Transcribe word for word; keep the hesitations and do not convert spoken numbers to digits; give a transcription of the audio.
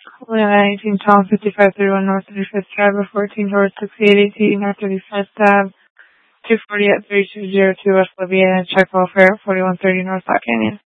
nineteen Tom, fifty-five thirty-one North thirty-fifth Drive, fourteen North sixty-eight eighteen North thirty-fifth Ave, two forty at thirty-two oh two West Libya, check welfare, forty-one thirty North South Canyon.